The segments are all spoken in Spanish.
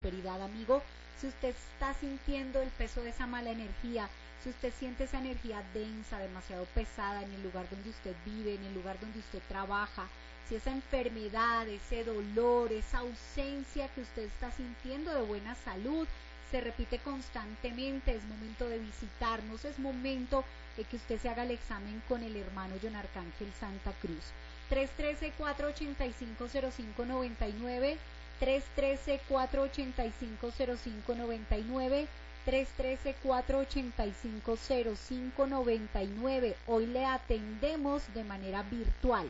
prosperidad, amigo. Si usted está sintiendo el peso de esa mala energía, si usted siente esa energía densa, demasiado pesada en el lugar donde usted vive, en el lugar donde usted trabaja, si esa enfermedad, ese dolor, esa ausencia que usted está sintiendo de buena salud se repite constantemente, es momento de visitarnos, es momento de que usted se haga el examen con el hermano John Arcángel Santa Cruz. 313-485-0599, 313-485-0599, 313-485-0599. Hoy le atendemos de manera virtual.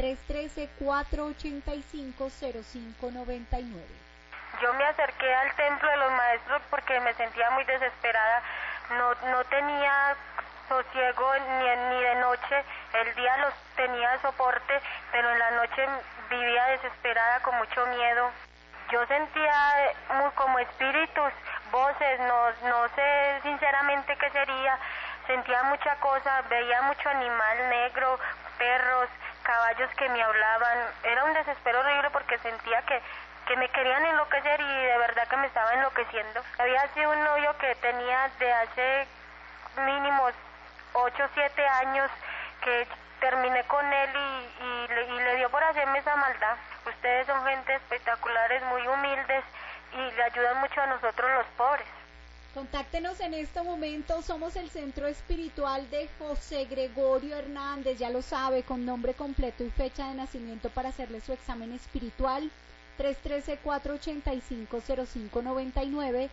313-485-0599. Yo me acerqué al templo de los maestros porque me sentía muy desesperada. No tenía sosiego ni de noche. El día los tenía soporte, pero en la noche vivía desesperada con mucho miedo. Yo sentía muy como espíritus, voces, no sé sinceramente qué sería. Sentía mucha cosa, veía mucho animal negro, perros, caballos que me hablaban. Era un desespero horrible porque sentía que me querían enloquecer y de verdad que me estaba enloqueciendo. Había sido un novio que tenía de hace mínimos 8 o 7 años, que terminé con él y le dio por hacerme esa maldad. Ustedes son gente espectaculares, muy humildes y le ayudan mucho a nosotros los pobres. Contáctenos en este momento, somos el Centro Espiritual de José Gregorio Hernández, ya lo sabe, con nombre completo y fecha de nacimiento para hacerle su examen espiritual. 313-485-0599,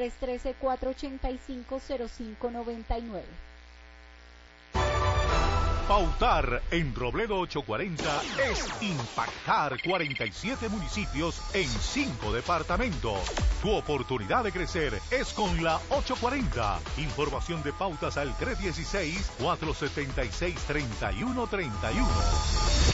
313-485-0599. Pautar en Robledo 840 es impactar 47 municipios en 5 departamentos. Tu oportunidad de crecer es con la 840. Información de pautas al 316-476-3131.